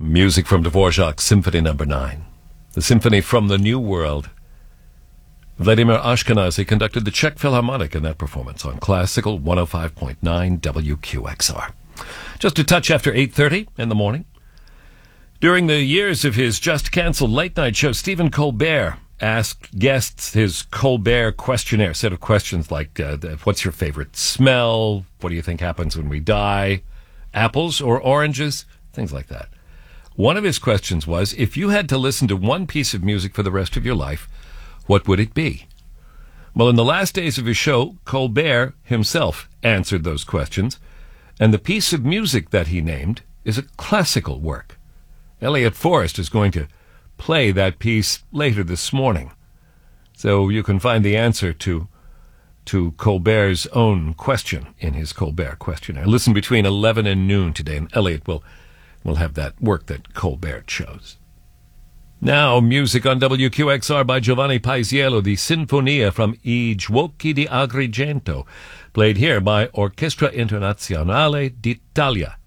Music from Dvorak's Symphony No. 9, the symphony from the New World. Vladimir Ashkenazy conducted the Czech Philharmonic in that performance on Classical 105.9 WQXR. Just a touch after 8:30 in the morning. During the years of his just-canceled late-night show, Stephen Colbert asked guests his Colbert questionnaire, set of questions like, what's your favorite smell? What do you think happens when we die? Apples or oranges? Things like that. One of his questions was, if you had to listen to one piece of music for the rest of your life, what would it be? Well, in the last days of his show, Colbert himself answered those questions, and the piece of music that he named is a classical work. Elliot Forrest is going to play that piece later this morning, so you can find the answer to Colbert's own question in his Colbert questionnaire. Listen between 11 and noon today, and Elliot will have that work that Colbert chose. Now, music on WQXR by Giovanni Paisiello, the Sinfonia from I Giuochi di Agrigento, played here by Orchestra Internazionale d'Italia.